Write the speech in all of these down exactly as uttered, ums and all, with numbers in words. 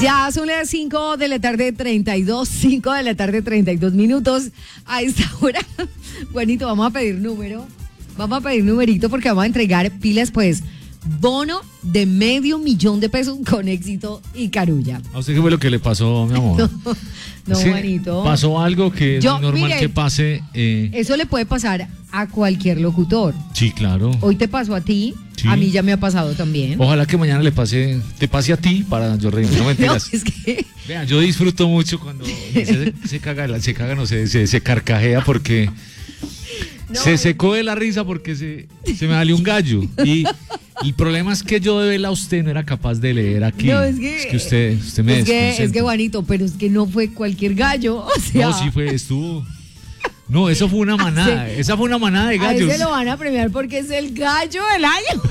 Ya son las cinco de la tarde, treinta y dos, cinco de la tarde, treinta y dos minutos. A esta hora, Juanito, vamos a pedir número. Vamos a pedir numerito porque vamos a entregar pilas, pues, bono de medio millón de pesos con Éxito y Carulla. ¿A usted qué fue lo que le pasó, mi amor? No, no, es que Juanito. pasó algo que es Yo, normal mire, que pase. Eh... Eso le puede pasar a cualquier locutor. Sí, claro. Hoy te pasó a ti, sí. A mí ya me ha pasado también. Ojalá que mañana le pase, te pase a ti para yo reírme. No mentiras. No, es que... Vean, yo disfruto mucho cuando se, se caga, se caga, no sé, se, se carcajea porque no, se secó de la risa porque se, se me salió un gallo. Y el problema es que yo de verla a usted no era capaz de leer aquí. No, es que, es que usted, usted me es que, desconcentra. es que Juanito, pero es que no fue cualquier gallo. O sea, no, sí fue, estuvo. No, eso fue una manada. Sí. Esa fue una manada de gallos. A ese lo van a premiar porque es el gallo del año.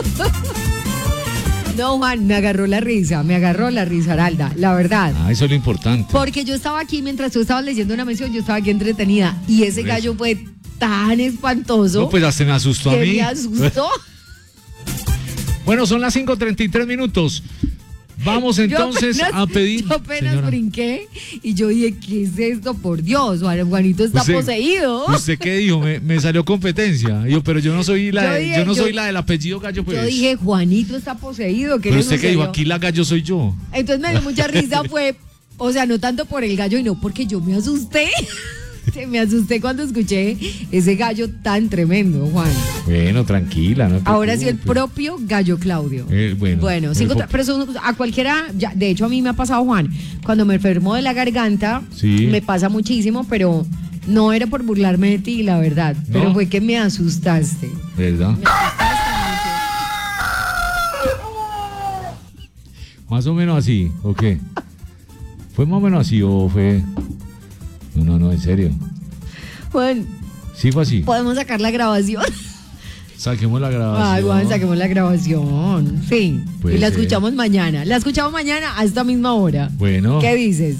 No, Juan, me agarró la risa, me agarró la risa, Aralda, la verdad. Ah, eso es lo importante. Porque yo estaba aquí, mientras tú estabas leyendo una mención, yo estaba aquí entretenida. Y ese gallo fue tan espantoso. No, pues hasta me asustó que a mí. me asustó. Bueno, son las cinco treinta y tres minutos. Vamos entonces apenas, a pedir. Yo apenas señora. brinqué y yo dije, ¿qué es esto? Por Dios, Juanito está ¿Usted, poseído. ¿Usted qué dijo? Me, me salió competencia. Yo, pero yo no soy la, yo de, dije, yo no yo, soy la del apellido gallo, pues. Yo dije, Juanito está poseído. ¿Qué pero le usted qué dijo, sucedió? aquí la gallo soy yo. Entonces me dio mucha risa, fue, o sea, no tanto por el gallo y no porque yo me asusté. Me asusté cuando escuché ese gallo tan tremendo, Juan. Bueno, tranquila, no te Ahora sí, el propio gallo Claudio. Eh, bueno, bueno cinco, pero eso, a cualquiera, ya, de hecho a mí me ha pasado, Juan, cuando me enfermo de la garganta, sí. Me pasa muchísimo, pero no era por burlarme de ti, la verdad, no. Pero fue que me asustaste. ¿Verdad? Me asustaste mucho. Más o menos así, ¿o qué? ¿Fue más o menos así o fue...? No, no, no, en serio. Juan. Sí fue así. ¿Podemos sacar la grabación? Saquemos la grabación. Ay, Juan, saquemos la grabación. Sí. Puede y la ser. escuchamos mañana. La escuchamos mañana a esta misma hora. Bueno. ¿Qué dices?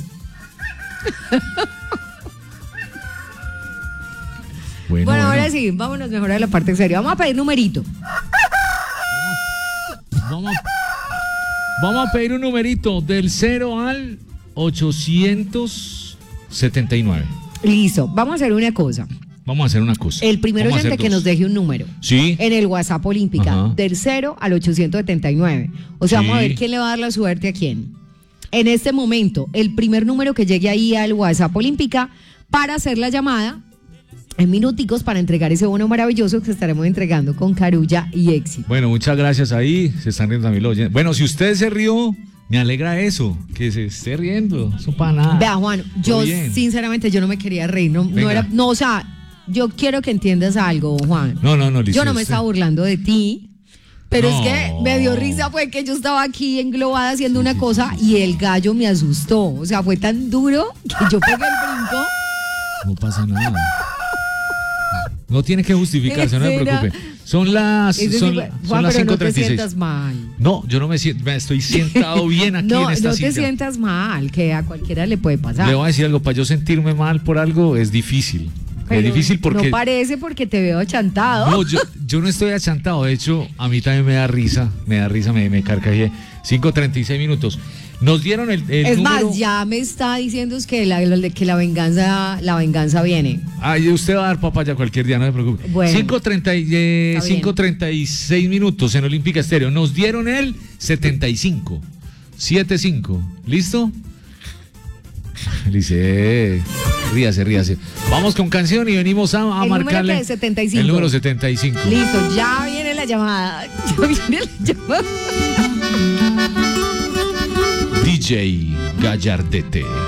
Bueno, bueno, bueno, ahora sí, vámonos mejor a la parte seria. Vamos a pedir numerito. Vamos, vamos a pedir un numerito del cero al ochocientos setenta y nueve. Listo, vamos a hacer una cosa. Vamos a hacer una cosa. El primer oyente que nos deje un número. Sí. En el WhatsApp Olímpica, ajá, del cero al ochocientos setenta y nueve. O sea, sí, vamos a ver quién le va a dar la suerte a quién. En este momento, el primer número que llegue ahí al WhatsApp Olímpica para hacer la llamada en minuticos para entregar ese bono maravilloso que estaremos entregando con Carulla y Éxito. Bueno, muchas gracias ahí. Se están riendo también los oyentes. Bueno, si usted se rió, me alegra eso, que se esté riendo. Eso para nada. Vea, Juan, yo sinceramente yo no me quería reír. No, no era, no, o sea, yo quiero que entiendas algo, Juan. No, no, no, Licia, yo no me usted... estaba burlando de ti. Pero no. Es que me dio risa, fue que yo estaba aquí englobada haciendo sí, una sí, cosa sí, sí. Y el gallo me asustó. O sea, fue tan duro que yo pegué el brinco. No pasa nada. No tiene que justificarse, no me preocupe. Son las, son, son Juan, las cinco treinta y seis. No te sientas mal. No, yo no me siento, me estoy sentado bien aquí no, en esta No silla. te sientas mal, que a cualquiera le puede pasar. Le voy a decir algo, para yo sentirme mal por algo es difícil. Pero es difícil porque... No parece porque te veo achantado. No, yo, yo no estoy achantado. De hecho, a mí también me da risa. Me da risa, me, me carcajeé. cinco treinta y seis minutos. Nos dieron el, el es número... más, ya me está diciendo que la, que la venganza la venganza viene. Ay, usted va a dar papaya cualquier día, no se preocupe. Bueno, cinco treinta y seis minutos en Olímpica Estéreo. Nos dieron el setenta y cinco. setenta y cinco. ¿Listo? Dice, ríase, ríase. Vamos con canción y venimos a, a el marcarle. Número setenta y cinco. El número setenta y cinco. Listo, ya viene la llamada. Ya viene la llamada. D J Gallardete.